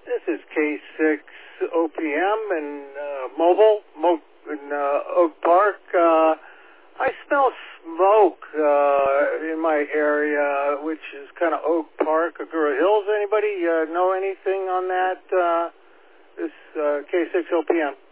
This is K6 OPM in Mobile, in Oak Park. I smell smoke in my area, which is kind of Oak Park, Agoura Hills. Anybody know anything on that? This K6 OPM.